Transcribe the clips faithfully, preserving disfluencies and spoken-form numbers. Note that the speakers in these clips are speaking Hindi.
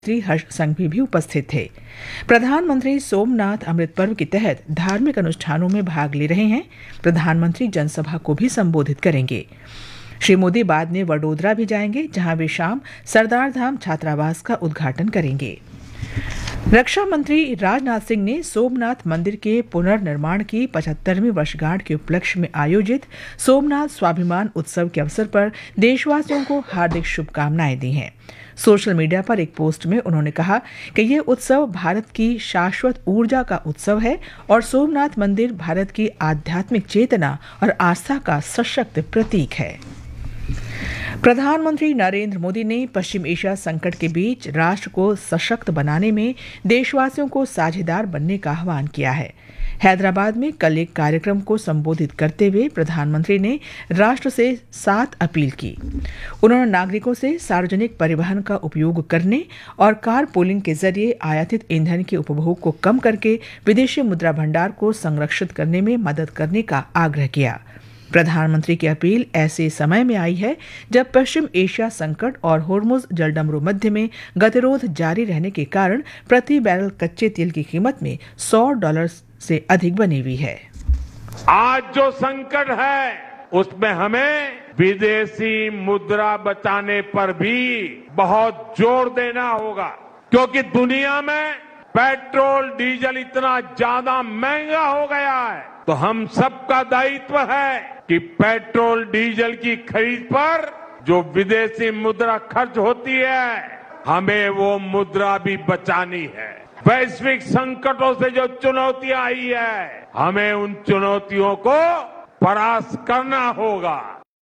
श्री हर्ष संघवी भी उपस्थित थे। प्रधानमंत्री सोमनाथ अमृत पर्व के तहत धार्मिक अनुष्ठानों में भाग ले रहे हैं। प्रधानमंत्री जनसभा को भी संबोधित करेंगे। श्री मोदी बाद में वडोदरा भी जाएंगे, जहां वे शाम सरदार धाम छात्रावास का उद्घाटन करेंगे। रक्षा मंत्री राजनाथ सिंह ने सोमनाथ मंदिर के पुनर्निर्माण की पचहत्तरवीं वर्षगांठ के उपलक्ष्य में आयोजित सोमनाथ स्वाभिमान उत्सव के अवसर पर देशवासियों को हार्दिक शुभकामनाएं दी हैं। सोशल मीडिया पर एक पोस्ट में उन्होंने कहा कि ये उत्सव भारत की शाश्वत ऊर्जा का उत्सव है और सोमनाथ मंदिर भारत की आध्यात्मिक चेतना और आस्था का सशक्त प्रतीक है। प्रधानमंत्री नरेंद्र मोदी ने पश्चिम एशिया संकट के बीच राष्ट्र को सशक्त बनाने में देशवासियों को साझेदार बनने का आह्वान किया है। हैदराबाद में कल एक कार्यक्रम को संबोधित करते हुए प्रधानमंत्री ने राष्ट्र से सात अपील की। उन्होंने नागरिकों से सार्वजनिक परिवहन का उपयोग करने और कार पूलिंग के जरिए आयातित ईंधन के उपभोग को कम करके विदेशी मुद्रा भंडार को संरक्षित करने में मदद करने का आग्रह किया। प्रधानमंत्री की अपील ऐसे समय में आई है जब पश्चिम एशिया संकट और होर्मुज जलडमरू मध्य में गतिरोध जारी रहने के कारण प्रति बैरल कच्चे तेल की कीमत में सौ डॉलर से अधिक बनी हुई है। आज जो संकट है उसमें हमें विदेशी मुद्रा बचाने पर भी बहुत जोर देना होगा, क्योंकि दुनिया में पेट्रोल डीजल इतना ज्यादा महंगा हो गया है। तो हम सबका दायित्व है कि पेट्रोल डीजल की खरीद पर जो विदेशी मुद्रा खर्च होती है, हमें वो मुद्रा भी बचानी है। वैश्विक संकटों से जो चुनौतियां आई है, हमें उन चुनौतियों को परास्त करना होगा।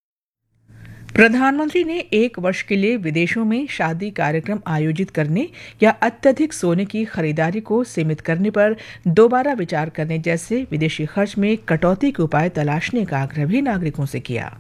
प्रधानमंत्री ने एक वर्ष के लिए विदेशों में शादी कार्यक्रम आयोजित करने या अत्यधिक सोने की खरीदारी को सीमित करने पर दोबारा विचार करने जैसे विदेशी खर्च में कटौती के उपाय तलाशने का आग्रह भी नागरिकों से किया।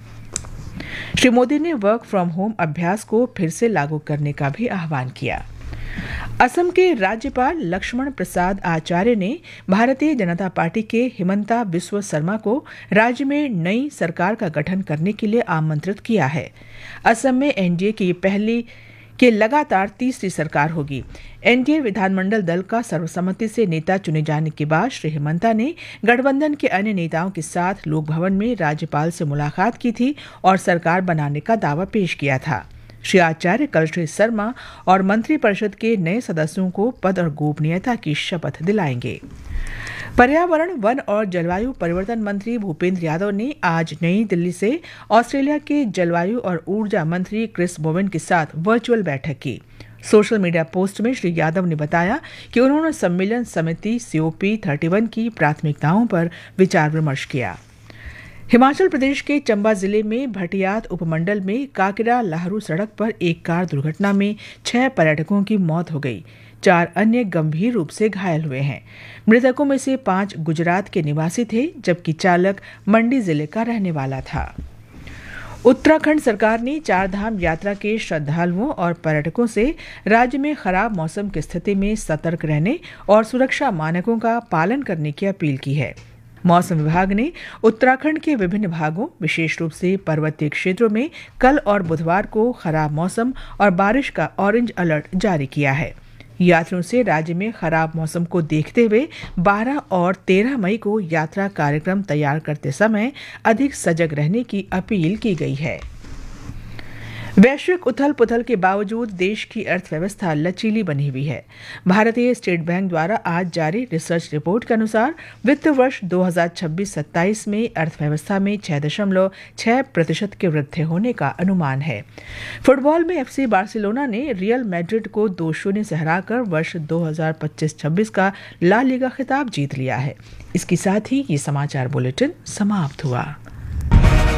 श्री मोदी ने वर्क फ्रॉम होम अभ्यास को फिर से लागू करने का भी आह्वान किया। असम के राज्यपाल लक्ष्मण प्रसाद आचार्य ने भारतीय जनता पार्टी के हिमंता बिस्वा शर्मा को राज्य में नई सरकार का गठन करने के लिए आमंत्रित किया है। असम में एनडीए की पहली के लगातार तीसरी सरकार होगी। एनडीए विधानमंडल दल का सर्वसम्मति से नेता चुने जाने के बाद श्री हिमंता ने गठबंधन के अन्य नेताओं के साथ लोक भवन में राज्यपाल से मुलाकात की थी और सरकार बनाने का दावा पेश किया था। श्री आचार्य कल श्री शर्मा और मंत्रिपरिषद के नए सदस्यों को पद और गोपनीयता की शपथ दिलाएंगे। पर्यावरण, वन और जलवायु परिवर्तन मंत्री भूपेंद्र यादव ने आज नई दिल्ली से ऑस्ट्रेलिया के जलवायु और ऊर्जा मंत्री क्रिस बोवेन के साथ वर्चुअल बैठक की। सोशल मीडिया पोस्ट में श्री यादव ने बताया कि उन्होंने सम्मेलन समिति सीओपी इकतीस की प्राथमिकताओं पर विचार विमर्श किया। हिमाचल प्रदेश के चंबा जिले में भटियात उपमंडल में काकिरा लाहरू सड़क पर एक कार दुर्घटना में छह पर्यटकों की मौत हो गई। चार अन्य गंभीर रूप से घायल हुए हैं। मृतकों में से पांच गुजरात के निवासी थे, जबकि चालक मंडी जिले का रहने वाला था। उत्तराखंड सरकार ने चार धाम यात्रा के श्रद्धालुओं और पर्यटकों से राज्य में खराब मौसम की स्थिति में सतर्क रहने और सुरक्षा मानकों का पालन करने की अपील की है। मौसम विभाग ने उत्तराखंड के विभिन्न भागों, विशेष रूप से पर्वतीय क्षेत्रों में कल और बुधवार को खराब मौसम और बारिश का ऑरेंज अलर्ट जारी किया है। यात्रियों से राज्य में खराब मौसम को देखते हुए बारह और तेरह मई को यात्रा कार्यक्रम तैयार करते समय अधिक सजग रहने की अपील की गई है। वैश्विक उथल पुथल के बावजूद देश की अर्थव्यवस्था लचीली बनी हुई है। भारतीय स्टेट बैंक द्वारा आज जारी रिसर्च रिपोर्ट के अनुसार वित्त वर्ष दो हज़ार छब्बीस सत्ताईस में अर्थव्यवस्था में छह दशमलव छह प्रतिशत के वृद्धि होने का अनुमान है। फुटबॉल में एफसी बार्सिलोना ने रियल मैड्रिड को दो शून्य से हराकर वर्ष दो हज़ार पच्चीस छब्बीस का ला लीगा खिताब जीत लिया है। इसके साथ ही ये समाचार बुलेटिन समाप्त हुआ।